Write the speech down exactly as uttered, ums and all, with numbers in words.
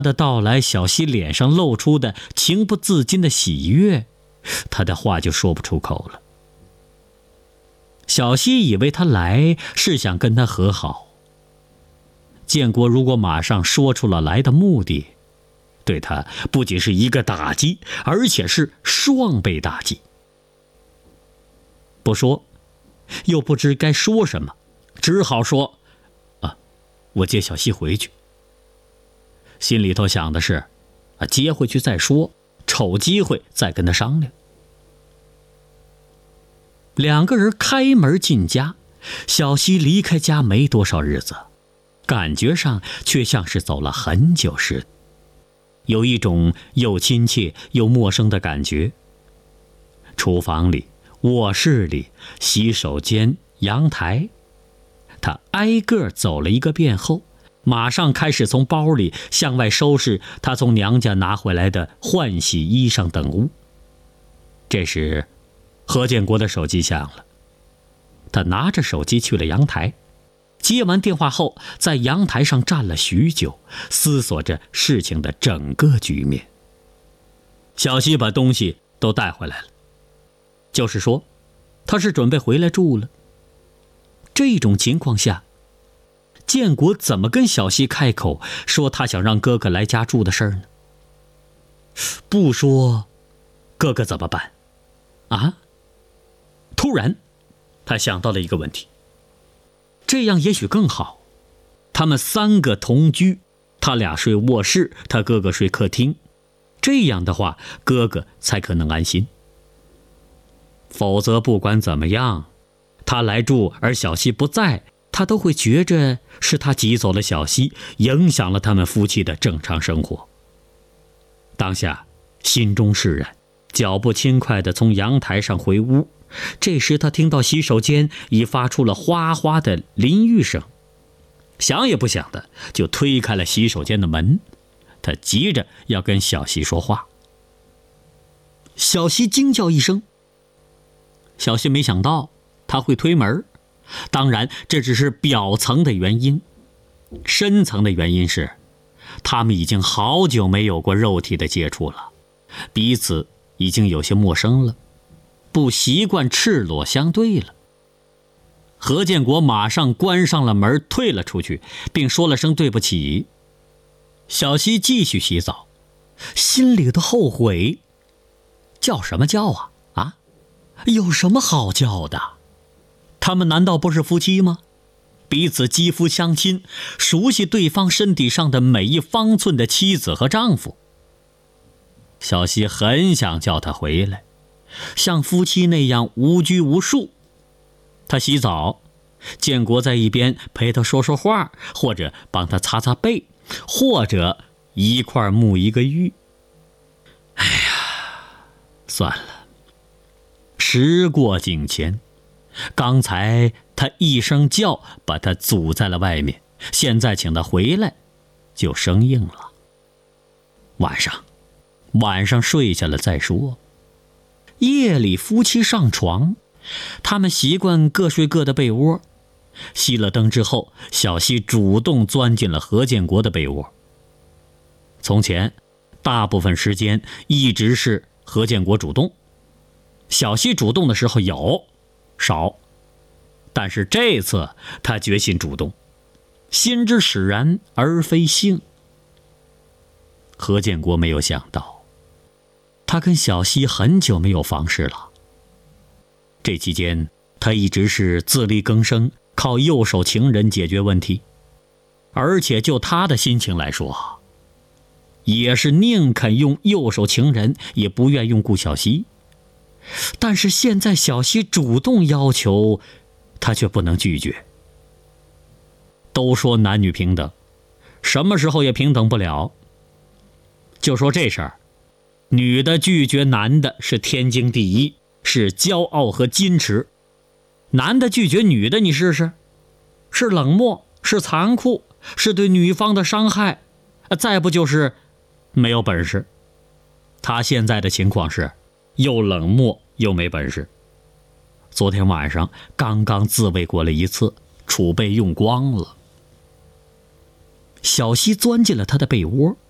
的到来，小溪脸上露出的情不自禁的喜悦，他的话就说不出口了。小溪以为他来是想跟他和好，建国如果马上说出了来的目的，对他不仅是一个打击，而且是双倍打击。不说，又不知该说什么，只好说：“啊，我接小溪回去。”心里头想的是，啊，接回去再说，瞅机会再跟他商量。两个人开门进家，小溪离开家没多少日子，感觉上却像是走了很久似的，有一种又亲切又陌生的感觉。厨房里、卧室里、洗手间、阳台，他挨个走了一个遍后，马上开始从包里向外收拾他从娘家拿回来的换洗衣裳等物。这时何建国的手机响了，他拿着手机去了阳台，接完电话后在阳台上站了许久，思索着事情的整个局面。小溪把东西都带回来了，就是说他是准备回来住了。这种情况下，建国怎么跟小溪开口说他想让哥哥来家住的事儿呢？不说，哥哥怎么办啊？突然他想到了一个问题，这样也许更好，他们三个同居，他俩睡卧室，他哥哥睡客厅，这样的话哥哥才可能安心。否则不管怎么样，他来住而小溪不在，他都会觉着是他挤走了小溪，影响了他们夫妻的正常生活。当下心中释然，脚步轻快地从阳台上回屋。这时他听到洗手间已发出了哗哗的淋浴声，想也不想的就推开了洗手间的门。他急着要跟小溪说话。小溪惊叫一声，小溪没想到他会推门，当然这只是表层的原因，深层的原因是他们已经好久没有过肉体的接触了，彼此已经有些陌生了，不习惯赤裸相对了。何建国马上关上了门，退了出去，并说了声对不起。小溪继续洗澡，心里的后悔，叫什么叫啊啊？有什么好叫的？他们难道不是夫妻吗？彼此肌肤相亲，熟悉对方身体上的每一方寸的妻子和丈夫。小溪很想叫他回来，像夫妻那样无拘无束。他洗澡，建国在一边陪他说说话，或者帮他擦擦背，或者一块沐一个浴。哎呀，算了，时过境迁，刚才他一声叫把他阻在了外面，现在请他回来就生硬了。晚上晚上睡下了再说。夜里夫妻上床，他们习惯各睡各的被窝。熄了灯之后，小溪主动钻进了何建国的被窝。从前大部分时间一直是何建国主动，小溪主动的时候有少，但是这次他决心主动，心之使然而非性。何建国没有想到，他跟小溪很久没有房事了。这期间他一直是自力更生，靠右手情人解决问题，而且就他的心情来说，也是宁肯用右手情人，也不愿用顾小溪。但是现在小溪主动要求，他却不能拒绝。都说男女平等，什么时候也平等不了。就说这事儿，女的拒绝男的是天经地义，是骄傲和矜持。男的拒绝女的，你试试，是冷漠，是残酷，是对女方的伤害，再不就是没有本事。他现在的情况是又冷漠又没本事。昨天晚上刚刚自慰过了一次，储备用光了。小溪钻进了他的被窝，